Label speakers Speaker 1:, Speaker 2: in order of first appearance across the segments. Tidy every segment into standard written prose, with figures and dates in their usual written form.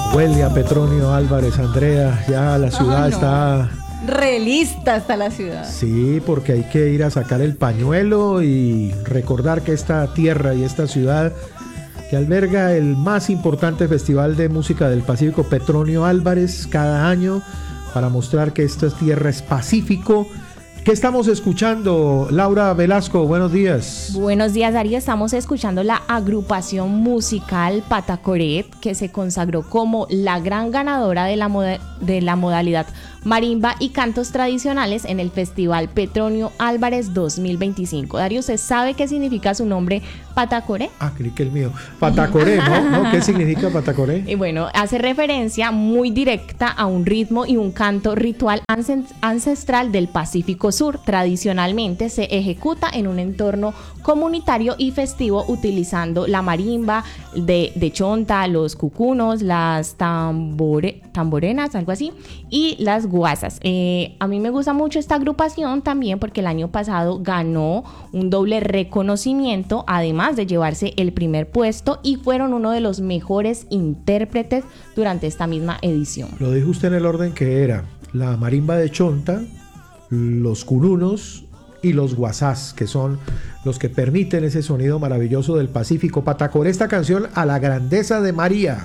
Speaker 1: Huele a Petronio Álvarez, Andrea. Ya la ciudad está...
Speaker 2: Relista está la ciudad.
Speaker 1: Sí, porque hay que ir a sacar el pañuelo y recordar que esta tierra y esta ciudad que alberga el más importante festival de música del Pacífico, Petronio Álvarez, cada año, para mostrar que esta tierra es Pacífico. ¿Qué estamos escuchando? Laura Velasco, buenos días.
Speaker 3: Buenos días, Darío. Estamos escuchando la agrupación musical Patacoret, que se consagró como la gran ganadora de la modalidad marimba y cantos tradicionales en el Festival Petronio Álvarez 2025. Darío, ¿usted sabe qué significa su nombre Patacoret?
Speaker 1: Ah, creí que el mío. Patacoret, ¿no? ¿Qué significa Patacoret?
Speaker 3: Y bueno, hace referencia muy directa a un ritmo y un canto ritual ancestral del Pacífico Sur. Tradicionalmente se ejecuta en un entorno comunitario y festivo utilizando la marimba de chonta, los cucunos, las tamborenas, algo así, y las guasas. A mí me gusta mucho esta agrupación también porque el año pasado ganó un doble reconocimiento, además de llevarse el primer puesto, y fueron uno de los mejores intérpretes durante esta misma edición.
Speaker 1: Lo dijo usted en el orden que era la marimba de chonta, los curunos y los guasás, que son los que permiten ese sonido maravilloso del Pacífico. Patacoret, esta canción a la grandeza de María.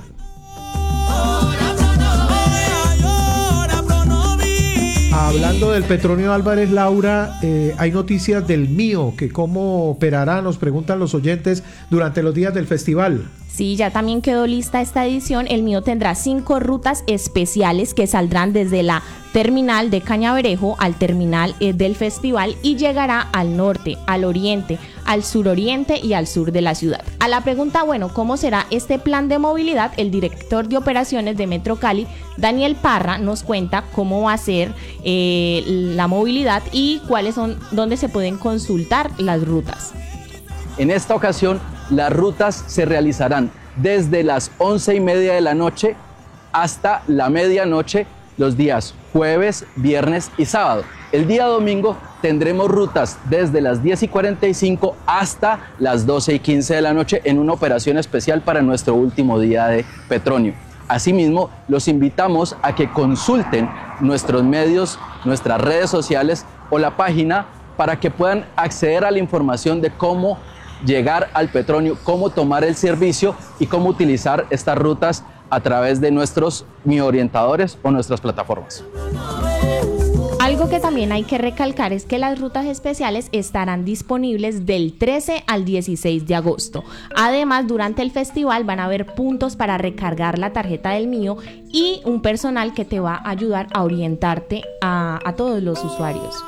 Speaker 1: Hablando del Petronio Álvarez, Laura, hay noticias del mío, que cómo operará, nos preguntan los oyentes, durante los días del festival.
Speaker 3: Sí, ya también quedó lista esta edición. El mío tendrá 5 rutas especiales que saldrán desde la terminal de Cañaverejo al terminal del festival y llegará al norte, al oriente, al suroriente y al sur de la ciudad. A la pregunta, bueno, ¿cómo será este plan de movilidad? El director de operaciones de Metro Cali, Daniel Parra, nos cuenta cómo va a ser la movilidad y dónde se pueden consultar las rutas.
Speaker 4: En esta ocasión, las rutas se realizarán desde las 11:30 de la noche hasta la medianoche, los días jueves, viernes y sábado. El día domingo tendremos rutas desde las 10:45 hasta las 12:15 de la noche en una operación especial para nuestro último día de Petronio. Asimismo, los invitamos a que consulten nuestros medios, nuestras redes sociales o la página para que puedan acceder a la información de cómo llegar al Petronio, cómo tomar el servicio y cómo utilizar estas rutas a través de nuestros miorientadores o nuestras plataformas.
Speaker 3: Algo que también hay que recalcar es que las rutas especiales estarán disponibles del 13 al 16 de agosto. Además, durante el festival van a haber puntos para recargar la tarjeta del mío y un personal que te va a ayudar a orientarte a todos los usuarios.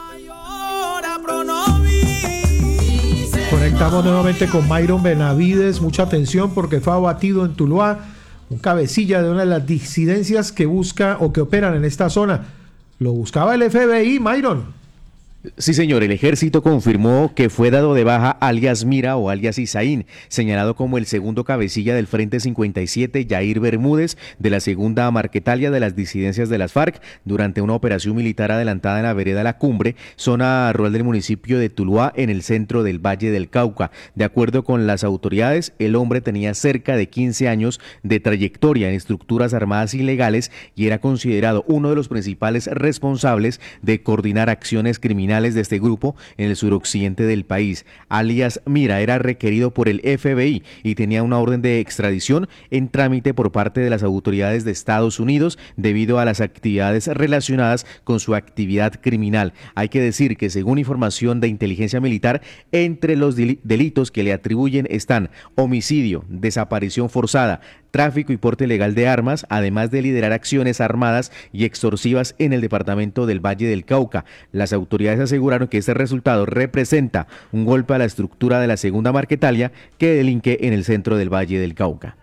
Speaker 1: Conectamos nuevamente con Myron Benavides. Mucha atención porque fue abatido en Tuluá un cabecilla de una de las disidencias que busca o que operan en esta zona. Lo buscaba el FBI, Myron.
Speaker 5: Sí, señor, el ejército confirmó que fue dado de baja alias Mira o alias Isaín, señalado como el segundo cabecilla del Frente 57, Yair Bermúdez, de la segunda Marquetalia de las disidencias de las FARC, durante una operación militar adelantada en la vereda La Cumbre, zona rural del municipio de Tuluá, en el centro del Valle del Cauca. De acuerdo con las autoridades, el hombre tenía cerca de 15 años de trayectoria en estructuras armadas ilegales y era considerado uno de los principales responsables de coordinar acciones criminales de este grupo en el suroccidente del país. Alias Mira era requerido por el FBI y tenía una orden de extradición en trámite por parte de las autoridades de Estados Unidos debido a las actividades relacionadas con su actividad criminal. Hay que decir que, según información de inteligencia militar, entre los delitos que le atribuyen están homicidio, desaparición forzada, tráfico y porte ilegal de armas, además de liderar acciones armadas y extorsivas en el departamento del Valle del Cauca. Las autoridades aseguraron que este resultado representa un golpe a la estructura de la segunda Marquetalia que delinque en el centro del Valle del Cauca.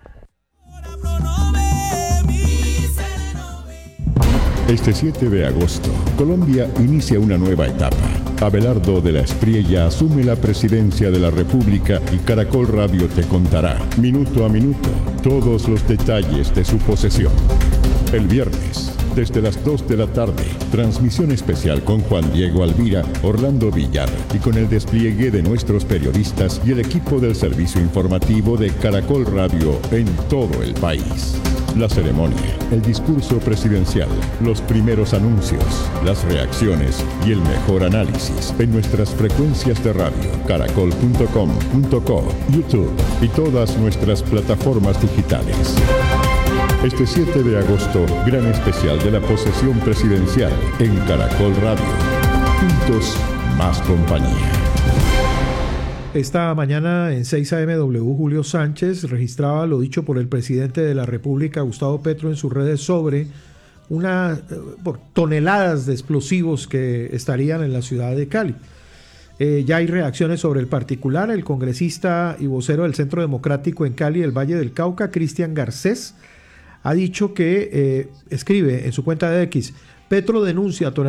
Speaker 6: Este 7 de agosto, Colombia inicia una nueva etapa. Abelardo de la Espriella asume la presidencia de la República y Caracol Radio te contará, minuto a minuto, todos los detalles de su posesión. El viernes, desde las 2 de la tarde, transmisión especial con Juan Diego Alvira, Orlando Villar y con el despliegue de nuestros periodistas y el equipo del servicio informativo de Caracol Radio en todo el país. La ceremonia, el discurso presidencial, los primeros anuncios, las reacciones y el mejor análisis en nuestras frecuencias de radio, caracol.com.co, YouTube y todas nuestras plataformas digitales. Este 7 de agosto, gran especial de la posesión presidencial en Caracol Radio. Juntos, más compañía.
Speaker 1: Esta mañana en 6 AM Julio Sánchez registraba lo dicho por el presidente de la República, Gustavo Petro, en sus redes sobre por toneladas de explosivos que estarían en la ciudad de Cali. Ya hay reacciones sobre el particular. El congresista y vocero del Centro Democrático en Cali, el Valle del Cauca, Cristian Garcés, ha dicho que, escribe en su cuenta de X, Petro denuncia